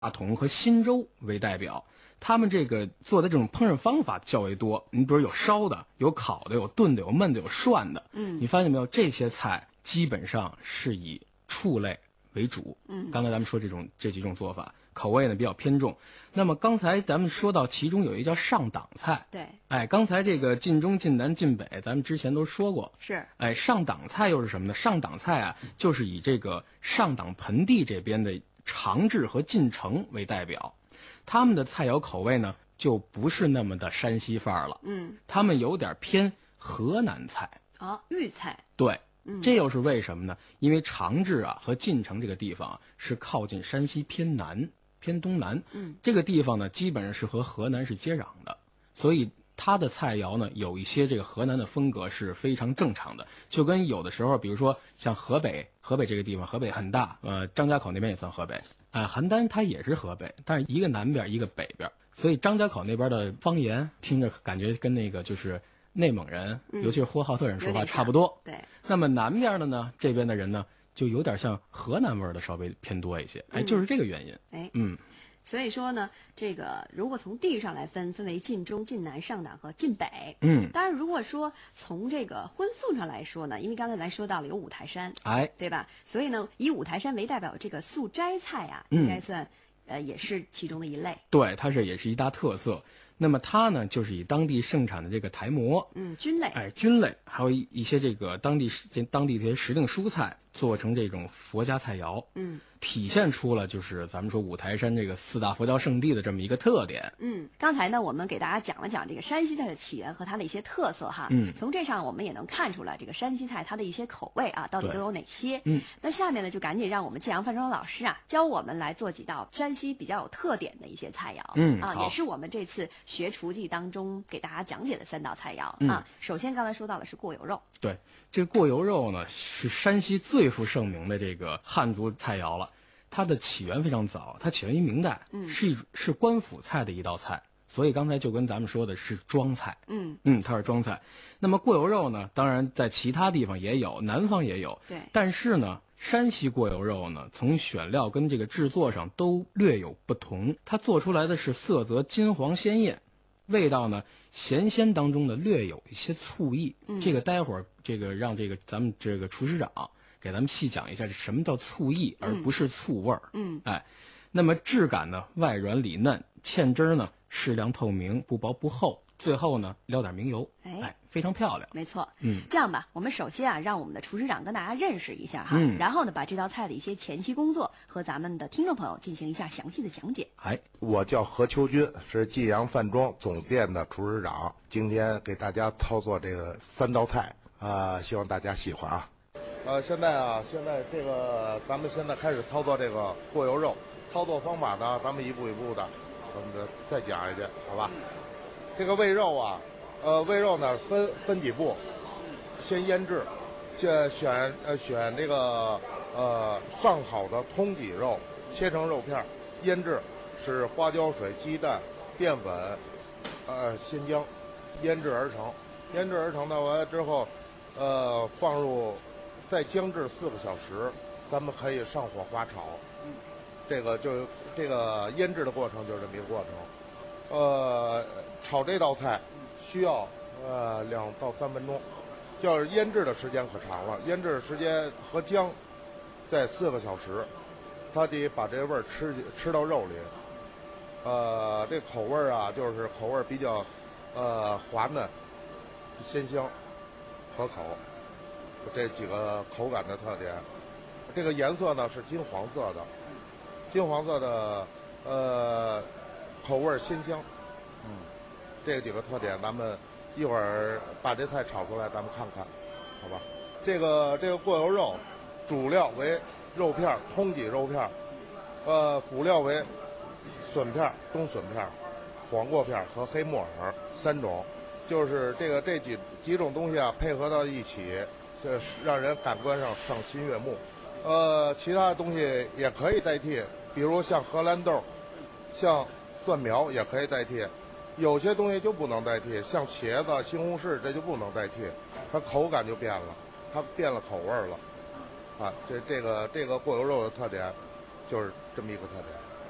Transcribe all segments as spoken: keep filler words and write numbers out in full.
大同和新州为代表，他们这个做的这种烹饪方法较为多。你比如有烧的，有烤的，有炖的，有焖的，有涮的。嗯，你发现没有？这些菜基本上是以畜类为主。嗯，刚才咱们说这种这几种做法，口味呢比较偏重。那么刚才咱们说到其中有一叫上档菜。 对。 哎，刚才这个晋中、晋南、晋北，咱们之前都说过。 是。 哎，上档菜又是什么呢？上档菜啊，就是以这个上档盆地这边的长治和晋城为代表，他们的菜肴口味呢就不是那么的山西范儿了。嗯，他们有点偏河南菜。 啊，豫菜。 对。这又是为什么呢？因为长治啊和晋城这个地方啊是靠近山西偏南、偏东南，嗯，这个地方呢基本上是和河南是接壤的，所以它的菜肴呢有一些这个河南的风格是非常正常的。就跟有的时候，比如说像河北，河北这个地方，河北很大，呃，张家口那边也算河北，啊、呃，邯郸它也是河北，但是一个南边一个北边，所以张家口那边的方言听着感觉跟那个就是内蒙人，嗯、尤其是呼和浩特人说话差不多。 对。 那么南边的呢，这边的人呢，就有点像河南味儿的，稍微偏多一些。哎，就是这个原因。 哎， 嗯， 所以说呢，这个如果从地域上来分，分为晋中、晋南、上档和晋北。 嗯， 当然，如果说从这个荤素上来说呢，因为刚才咱说到了有五台山， 哎， 对吧？所以呢，以五台山为代表，这个素斋菜啊，应该算、嗯、呃也是其中的一类。 对，它这也是一大特色。那么它呢，就是以当地盛产的这个台蘑， 嗯，菌类， 哎，菌类，还有一些这个当地当地这些时令蔬菜，做成这种佛家菜肴，嗯，体现出了就是咱们说五台山这个四大佛教圣地的这么一个特点。 嗯，刚才呢，我们给大家讲了讲这个山西菜的起源和它的一些特色哈，嗯，从这上我们也能看出来这个山西菜它的一些口味啊，到底都有哪些？嗯，那下面呢，就赶紧让我们建阳饭庄老师啊，教我们来做几道山西比较有特点的一些菜肴， 嗯， 啊，也是我们这次学厨记当中给大家讲解的三道菜肴、 嗯、 啊。首先刚才说到的是过油肉， 对，这个过油肉呢是山西最负盛名的这个汉族菜肴了。它的起源非常早，它起源于明代，嗯，是一是官府菜的一道菜，所以刚才就跟咱们说的是庄菜，嗯嗯，它是庄菜。那么过油肉呢，当然在其他地方也有，南方也有， 对， 但是呢，山西过油肉呢，从选料跟这个制作上都略有不同，它做出来的是色泽金黄鲜艳，味道呢咸鲜当中呢略有一些醋意，嗯、这个待会儿这个让这个咱们这个厨师长给咱们细讲一下，这什么叫醋意，而不是醋味儿。嗯，哎，那么质感呢，外软里嫩，芡汁呢适量透明，不薄不厚。最后呢，撩点明油，哎，哎非常漂亮。 没错， 嗯， 这样吧，我们首先啊，让我们的厨师长跟大家认识一下哈，嗯，然后呢，把这道菜的一些前期工作和咱们的听众朋友进行一下详细的讲解。 哎， 我叫何秋军，是晋阳饭庄总店的厨师长，今天给大家操作这个三道菜啊、呃，希望大家喜欢啊。呃，现在啊，现在这个咱们现在开始操作这个过油肉，操作方法呢，咱们一步一步的，咱们再讲一句，好吧？这个煨肉啊，呃，煨肉呢分分几步，先腌制，这选呃选这个呃上好的通脊肉，切成肉片，腌制是花椒水、鸡蛋、淀粉，呃鲜姜，腌制而成。腌制而成的完了之后，呃放入。再姜制四个小时，咱们可以上火花炒。嗯，这个就这个腌制的过程就是这么一个过程。呃，炒这道菜需要呃两到三分钟，就是腌制的时间可长了。腌制的时间和姜在四个小时，它得把这味儿吃吃到肉里。呃，这口味儿啊，就是口味比较呃滑嫩、鲜香、可口。这几个口感的特点，这个颜色呢是金黄色的，金黄色的，呃，口味鲜香，嗯，这几个特点，咱们一会儿把这菜炒出来，咱们看看，好吧？这个这个过油肉，主料为肉片、通脊肉片，呃，辅料为笋片、冬笋片、黄瓜片和黑木耳三种，就是这个这几几种东西啊，配合到一起。这让人感官上赏心悦目，呃，其他的东西也可以代替，比如像荷兰豆，像蒜苗也可以代替，有些东西就不能代替，像茄子、西红柿这就不能代替，它口感就变了，它变了口味了，啊，这这个这个过油肉的特点就是这么一个特点。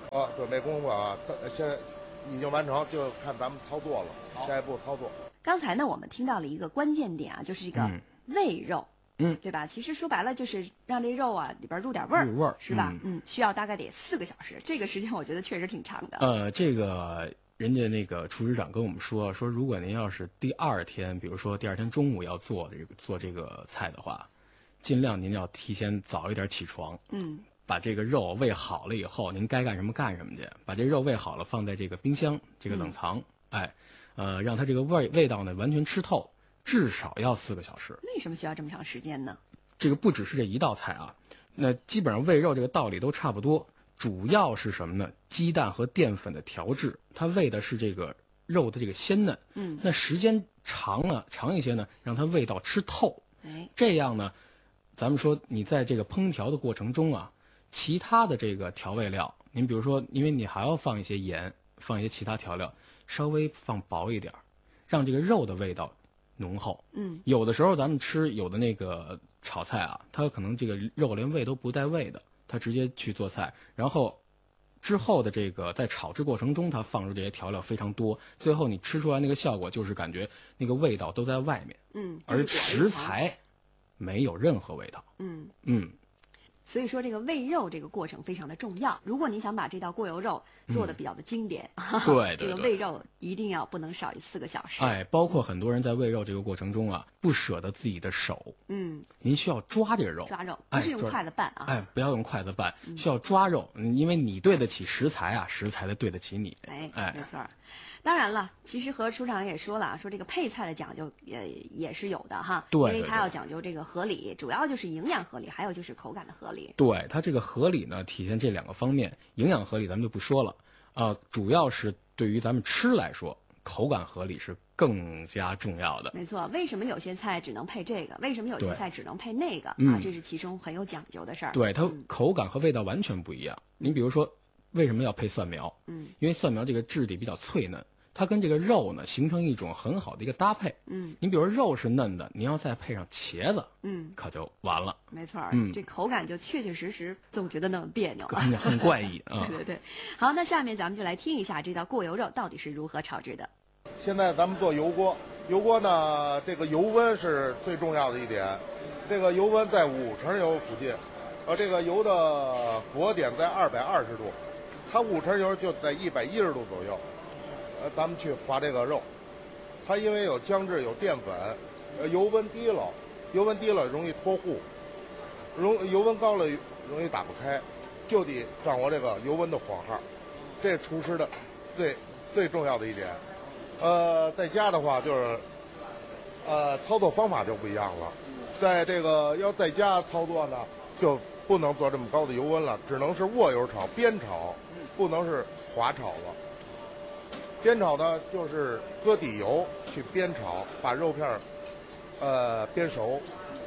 啊，准备功夫啊，现在已经完成，就看咱们操作了。下一步操作。 刚才呢，我们听到了一个关键点啊，就是这个煨肉。 嗯， 对吧？其实说白了就是让这肉啊里边入点味儿， 入味儿是吧？嗯, 嗯，需要大概得四个小时，这个时间我觉得确实挺长的。 呃，这个人家那个厨师长跟我们说，说如果您要是第二天，比如说第二天中午要做这个做这个菜的话，尽量您要提前早一点起床， 嗯， 把这个肉煨好了以后，您该干什么干什么去，把这肉煨好了放在这个冰箱这个冷藏，嗯、哎，呃，让它这个味味道呢完全吃透。至少要四个小时。 为什么需要这么长时间呢？ 这个不只是这一道菜啊，那基本上煨肉这个道理都差不多，主要是什么呢？鸡蛋和淀粉的调制，它为的是这个肉的这个鲜嫩。 嗯， 那时间长了，长一些呢，让它味道吃透。 哎， 这样呢，咱们说你在这个烹调的过程中啊，其他的这个调味料，您比如说，因为你还要放一些盐，放一些其他调料，稍微放薄一点，让这个肉的味道浓厚。 嗯， 有的时候咱们吃有的那个炒菜啊，它可能这个肉连味都不带味的，它直接去做菜，然后之后的这个在炒制过程中，它放入这些调料非常多，最后你吃出来那个效果就是感觉那个味道都在外面， 嗯， 而食材没有任何味道。 嗯嗯。 所以说，这个煨肉这个过程非常的重要。如果你想把这道过油肉做的比较的经典， 嗯、对, 对, 对，这个煨肉一定要不能少于四个小时。 哎，包括很多人在煨肉这个过程中啊，不舍得自己的手。 嗯， 您需要抓这个肉， 抓肉不是用筷子拌啊。 哎，不要用筷子拌，需要抓肉，因为你对得起食材啊，食材的对得起你。 哎， 哎， 没错。当然了，其实和厨长也说了，说这个配菜的讲究也也是有的哈。 对， 因为它要讲究这个合理，主要就是营养合理，还有就是口感的合理。 对，它这个合理呢，体现这两个方面。营养合理咱们就不说了，呃，主要是对于咱们吃来说，口感合理是更加重要的。 没错，为什么有些菜只能配这个？为什么有些菜只能配那个？ 嗯、 啊，这是其中很有讲究的事儿。 对，它口感和味道完全不一样。嗯、您比如说，为什么要配蒜苗？ 嗯， 因为蒜苗这个质地比较脆嫩。它跟这个肉呢形成一种很好的一个搭配。 嗯， 你比如肉是嫩的，你要再配上茄子， 嗯， 可就完了。 没错， 嗯， 这口感就确确实实总觉得那么别扭， 很很怪异啊。 对对对，好，那下面咱们就来听一下这道过油肉到底是如何炒制的。 现在咱们做油锅，油锅呢，这个油温是最重要的一点，这个油温在五成油附近，呃，这个油的复合点在二百二十度，它五成油就在一百一十度左右。呃，咱们去划这个肉，它因为有姜汁有淀粉，呃，油温低了，油温低了容易脱糊，容油温高了容易打不开，就得掌握这个油温的火候，这厨师的最最重要的一点。呃，在家的话就是，呃，操作方法就不一样了，在这个要在家操作呢，就不能做这么高的油温了，只能是卧油炒、煸炒，不能是滑炒了。煸炒呢，就是搁底油去煸炒，把肉片儿，呃，煸熟，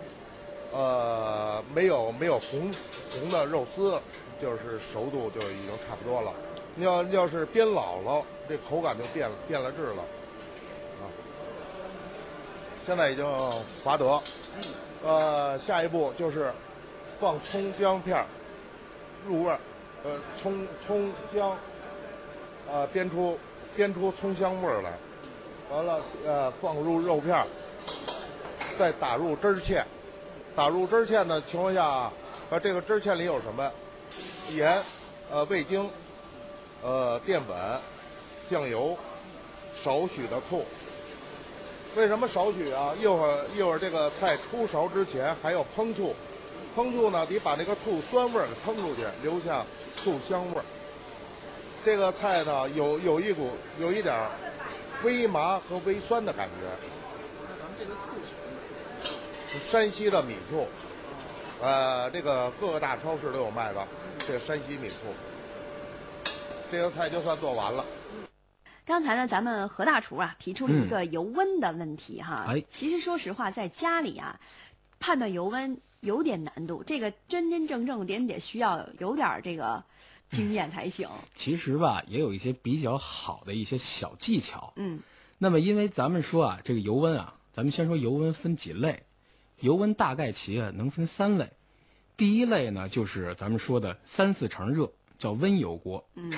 呃，没有没有红红的肉丝，就是熟度就已经差不多了。你要要是煸老了，这口感就变了变了质了，啊。现在已经划得，呃，下一步就是放葱姜片入味儿，呃，葱葱姜，呃，煸出。煸出葱香味儿来，完了，呃，放入肉片，再打入汁儿芡。打入汁儿芡的情况下，呃，这个汁儿芡里有什么？盐，呃，味精，呃，淀粉，酱油，少许的醋。为什么少许啊？一会儿一会儿这个菜出勺之前还要烹醋，烹醋呢得把那个醋酸味儿给烹出去，留下醋香味儿。这个菜呢，有有一股有一点微麻和微酸的感觉。 那咱们这个醋是是山西的米醋，呃，这个各个大超市都有卖的，这个山西米醋。这个菜就算做完了。 刚才呢，咱们何大厨啊提出了一个油温的问题哈。 哎， 其实说实话，在家里啊，判断油温有点难度，这个真真正正得得需要有点这个经验才行。 其实吧，也有一些比较好的一些小技巧。 嗯， 那么因为咱们说啊，这个油温啊，咱们先说油温分几类，油温大概其啊能分三类。第一类呢，就是咱们说的三四成热， 叫温油锅。